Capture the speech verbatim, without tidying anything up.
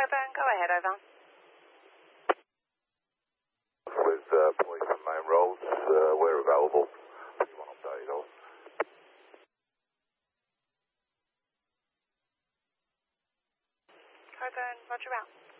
Coburn, go ahead, over. With uh, police and main roads, uh, we're available. If you want to update us. Coburn, roger out.